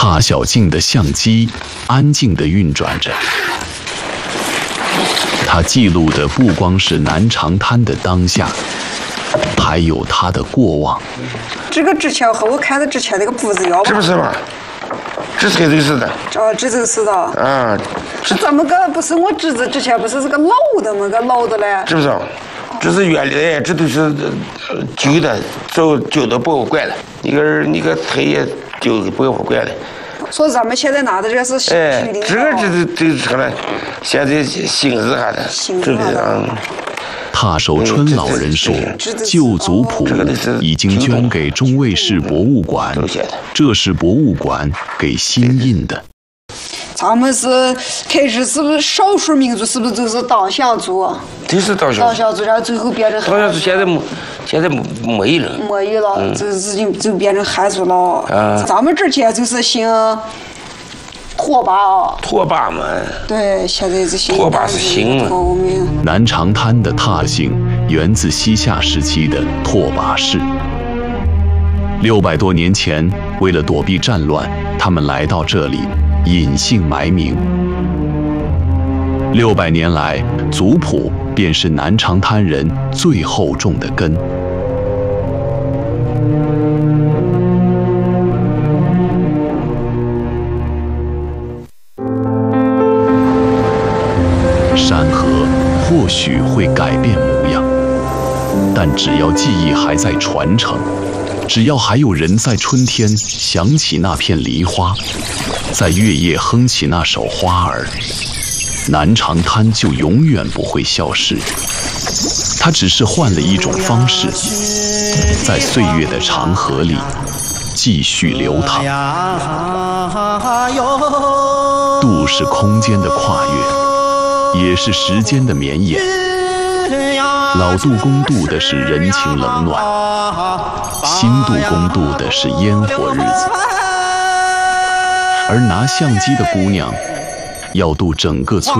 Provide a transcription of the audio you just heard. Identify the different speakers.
Speaker 1: 踏小径的相机安静地运转着，它记录的不光是南长滩的当下，还有它的过往。
Speaker 2: 这个之前和我看的之前那个不一样吧？
Speaker 3: 是不是嘛？这才就是的。
Speaker 2: 哦，这就是的。
Speaker 3: 啊，
Speaker 2: 是咱们个不是我侄子之前不是个老的吗？个老的嘞。
Speaker 3: 是不是？这是原来这都是旧的，旧的博物馆了。你个腿也旧的博物馆了。
Speaker 2: 所以咱们现在拿的这是虚的。
Speaker 3: 这成了现在新日下的，这个
Speaker 1: 踏守村老人说，旧族谱已经捐给中卫市博物馆，这是博物馆给新印的。
Speaker 2: 咱们是开始是不是少数民族？是不是就是党项族？
Speaker 3: 就是党
Speaker 2: 项族，然后最后变成
Speaker 3: 党项族，现在没了。
Speaker 2: 没有了，就变成汉族了。咱们之前就是姓拓跋。
Speaker 3: 拓跋嘛。对，
Speaker 2: 现在是姓
Speaker 3: 拓跋是姓嘛。
Speaker 1: 南长滩的踏姓源自西夏时期的拓跋氏。600多年前，为了躲避战乱，他们来到这里，隐姓埋名。600年来，族谱便是南长滩人最厚重的根。山河或许会改变模样，但只要记忆还在传承，只要还有人在春天想起那片梨花，在月夜哼起那首花儿，南长滩就永远不会消失。它只是换了一种方式，在岁月的长河里继续流淌。渡是空间的跨越，也是时间的绵延。老渡公渡的是人情冷暖，新渡公渡的是烟火日子。而拿相机的姑娘要渡整个村